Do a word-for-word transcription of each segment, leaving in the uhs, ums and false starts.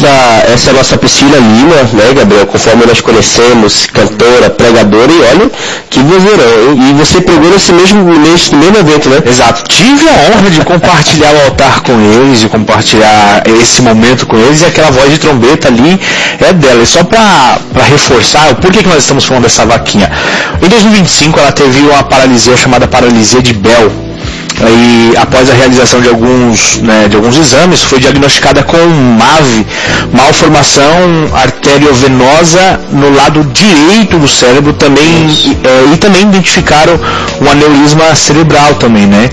Essa, essa é a nossa Priscila Lima, né, Gabriel? Conforme nós conhecemos, cantora, pregadora, e olha que vozeirão, hein? E você pregou nesse mesmo, nesse mesmo evento, né? Exato. Tive a honra de compartilhar o altar com eles, de compartilhar esse momento com eles, e aquela voz de trombeta ali é dela. E só para reforçar, por que, que nós estamos falando dessa vaquinha? Em dois mil e vinte e cinco ela teve uma paralisia chamada paralisia de Bell. E após a realização de alguns, né, de alguns exames, foi diagnosticada com M A V, malformação arteriovenosa no lado direito do cérebro, também, é, e também identificaram um aneurisma cerebral também, né?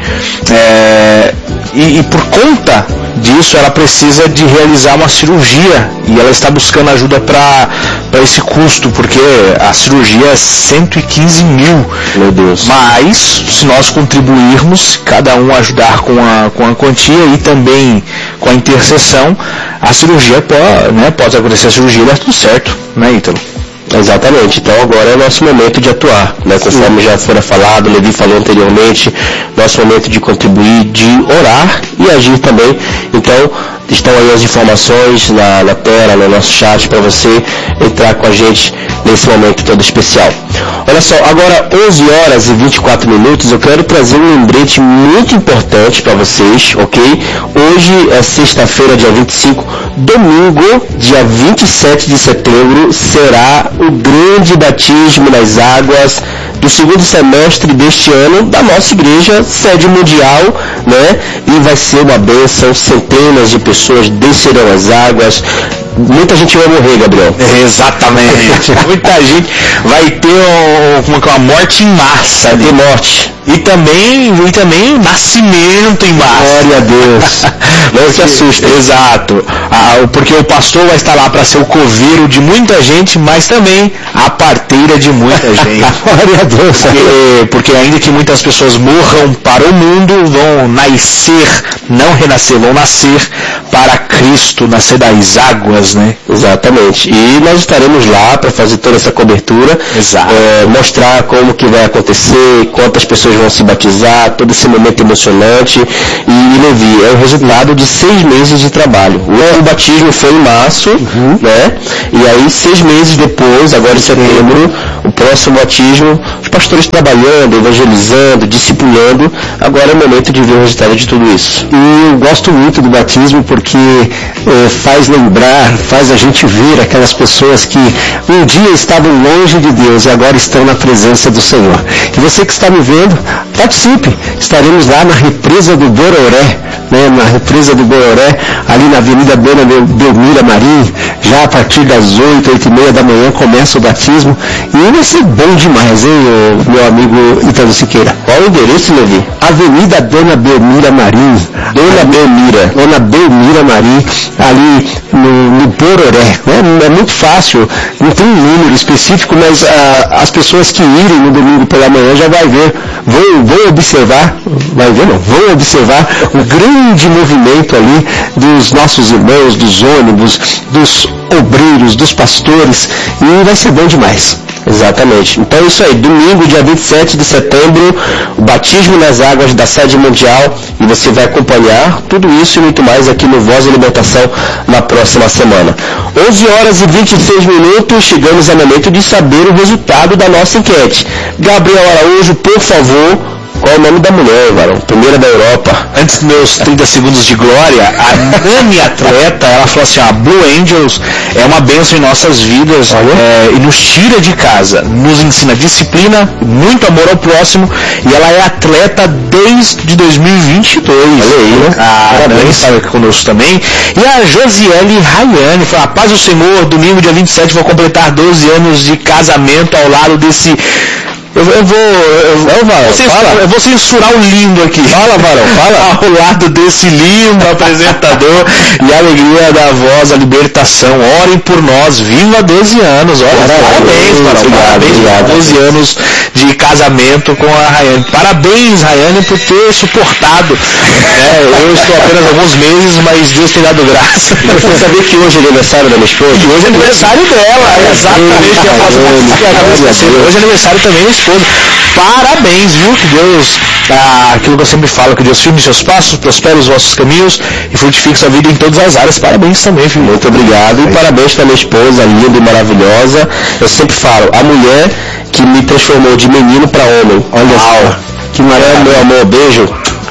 É, e, e por conta disso, ela precisa de realizar uma cirurgia, e ela está buscando ajuda para esse custo, porque a cirurgia é cento e quinze mil. Meu Deus. Mas, se nós contribuirmos, cada um ajudar com a, com a quantia e também com a intercessão, a cirurgia pode, né, pode acontecer a cirurgia e dar tudo certo, né, Ítalo? Exatamente, então agora é o nosso momento de atuar, né? Conforme já fora falado, o Levi falou anteriormente, nosso momento de contribuir, de orar e agir também. Então, estão aí as informações na, na tela, no nosso chat, para você entrar com a gente nesse momento todo especial. Olha só, agora onze horas e vinte e quatro minutos, eu quero trazer um lembrete muito importante para vocês, ok? Hoje é sexta-feira, dia vinte e cinco, domingo, dia vinte e sete de setembro, será o grande batismo nas águas do segundo semestre deste ano da nossa igreja, sede mundial, né? E vai ser uma bênção, centenas de pessoas descerão as águas. Muita gente vai morrer, Gabriel. Exatamente. Muita gente vai ter uma, uma morte em massa. Vai ter morte. E também, e também nascimento em massa. Glória a Deus. Não se assusta. Exato. Ah, porque o pastor vai estar lá para ser o coveiro de muita gente, mas também a parteira de muita gente. Glória a Deus. Porque, porque ainda que muitas pessoas morram para o mundo, vão nascer, não renascer, vão nascer para Cristo, nascer das águas, né? Exatamente. E nós estaremos lá para fazer toda essa cobertura. Exato. É, mostrar como que vai acontecer, quantas pessoas vão se batizar, todo esse momento emocionante. E, Levi, é o resultado de seis meses de trabalho. O, o batismo foi em março, uhum. né? E aí, seis meses depois, agora em setembro, o próximo batismo, os pastores trabalhando, evangelizando, discipulando. Agora é o momento de ver o resultado de tudo isso. E eu gosto muito do batismo porque é, faz lembrar, faz a gente ver aquelas pessoas que um dia estavam longe de Deus e agora estão na presença do Senhor. E você que está me vendo, participe. Estaremos lá na represa do Bororé, né, na represa do Bororé, ali na Avenida Dona Belmira Marim, já a partir das oito, oito e meia da manhã começa o batismo. E vai ser bom demais, hein, meu amigo Ítalo Siqueira. Qual o endereço, Levi? Avenida Dona Belmira Marim. Dona Belmira. Dona Belmira Marim, ali no, no Bororé. É, é muito fácil, não tem um número específico, mas ah, as pessoas que irem no domingo pela manhã já vai ver, vão, vão observar, vai ver não, vão observar o grande movimento ali dos nossos irmãos, dos ônibus, dos obreiros, dos pastores, e vai ser bom demais. Exatamente. Então é isso aí, domingo, dia vinte e sete de setembro, o batismo nas águas da sede mundial, e você vai acompanhar tudo isso e muito mais aqui no Voz da Libertação na próxima semana. onze horas e vinte e seis minutos, chegamos ao momento de saber o resultado da nossa enquete. Gabriel Araújo, por favor, qual é o nome da mulher, varão? Primeira da Europa. Antes dos meus trinta segundos de glória, a Nani atleta, ela falou assim, a Blue Angels é uma bênção em nossas vidas, é, e nos tira de casa, nos ensina disciplina, muito amor ao próximo, e ela é atleta desde dois mil e vinte e dois. Olha aí, né? A Nani está aqui conosco também. E a Josiele Rayane falou, a paz do Senhor, domingo dia vinte e sete vou completar doze anos de casamento ao lado desse... Eu, eu vou. Eu, eu, vou censurar, eu vou censurar o lindo aqui. Fala, Varão, fala. Ao lado desse lindo apresentador e a alegria da Voz, a libertação. Orem por nós. Viva doze anos. Olha, parabéns, Varão. Parabéns, parabéns, doze anos de casamento com a Rayane. Parabéns, Rayane, por ter suportado. É, eu estou apenas alguns meses, mas Deus tem dado graça. Você sabia que hoje é aniversário da minha esposa? E hoje é aniversário dela, exatamente. Que eu posso hoje é aniversário também da esposa. Parabéns, viu? Que Deus, ah, aquilo que eu sempre falo, que Deus firme seus passos, prospere os vossos caminhos e frutifique sua vida em todas as áreas. Parabéns também, filho. Muito obrigado. E parabéns para minha esposa, linda e maravilhosa. Eu sempre falo, a mulher que me transformou de menino para homem. Olha só. Que maravilha, meu amor. Beijo.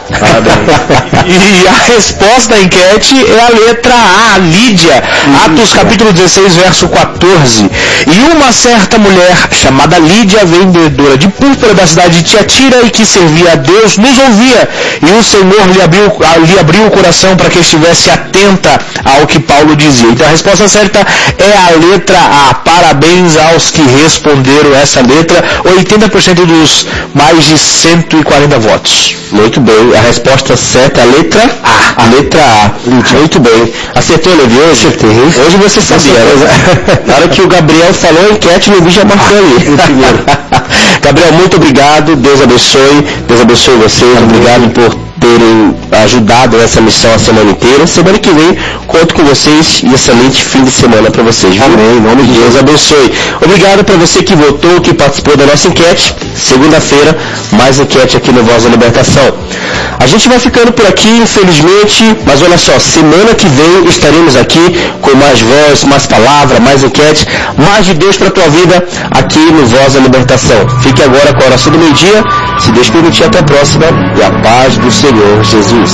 E a resposta da enquete é a letra A, Lídia. Atos capítulo dezesseis, verso quatorze. E uma certa mulher chamada Lídia, vendedora de púrpura da cidade de Tiatira e que servia a Deus, nos ouvia. E o Senhor lhe abriu, lhe abriu o coração para que estivesse atenta ao que Paulo dizia. Então a resposta certa é a letra A. Parabéns aos que responderam essa letra. oitenta por cento dos mais de cento e quarenta votos. Muito bem, a resposta certa é a letra A. A letra A. Muito bem. Acertou, Levi, hoje? Acertei. Hoje você sabia. Na hora que o Gabriel falou a enquete, o Levi já marcou ali. Gabriel, muito obrigado. Deus abençoe. Deus abençoe vocês. Amém. Obrigado por terem ajudado nessa missão a semana inteira. Semana que vem, conto com vocês e excelente fim de semana para vocês. Viu? Amém. Em nome de Deus abençoe. Obrigado para você que votou, que participou da nossa enquete. Segunda-feira, mais enquete aqui no Voz da Libertação. A gente vai ficando por aqui, infelizmente, mas olha só, semana que vem estaremos aqui com mais voz, mais palavra, mais enquete, mais de Deus para a tua vida aqui no Voz da Libertação. Fique agora com a oração do meio-dia. Se Deus permitir, até a próxima e a paz do Senhor Jesus.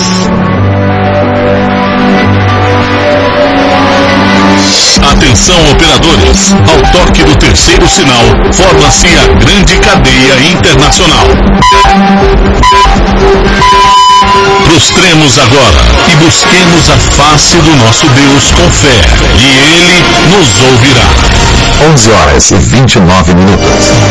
Atenção, operadores, ao toque do terceiro sinal, forma-se a grande cadeia internacional. Prostremos agora e busquemos a face do nosso Deus com fé, e Ele nos ouvirá. onze horas e vinte e nove minutos.